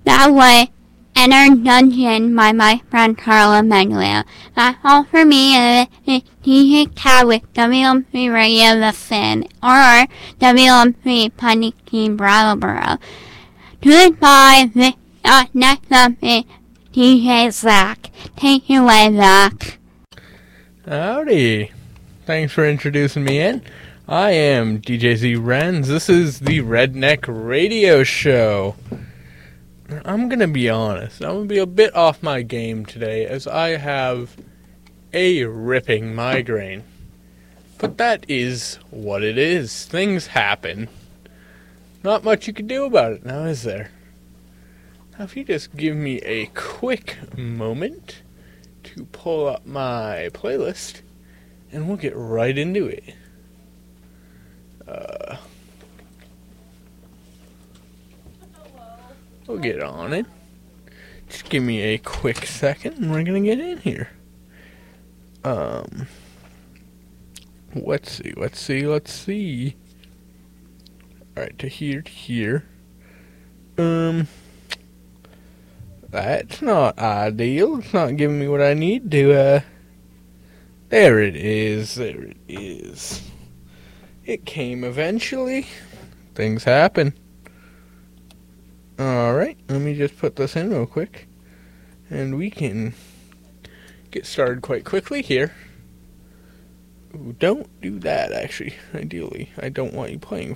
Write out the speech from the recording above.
that was Enter Dungeon by my friend Carla Maglia. That's all for me, and it's DJ Cat with WM3 Radio The Sin, or WM3 Punny Brattleboro. Goodbye, next up is DJ Zach. Take it away, Zach. Howdy. Thanks for introducing me in. I am DJ Z Renz. This is the Redneck Radio Show. I'm going to be honest. I'm going to be a bit off my game today as I have a ripping migraine. But that is what it is. Things happen. Not much you can do about it now, is there? Now, if you just give me a quick moment to pull up my playlist, and we'll get right into it. We'll get on it. Just give me a quick second and we're gonna get in here. Let's see. Alright, to here. That's not ideal. It's not giving me what I need to, there it is. It came eventually. Things happen. Alright, let me just put this in real quick. And we can get started quite quickly here. Ooh, don't do that, actually. Ideally, I don't want you playing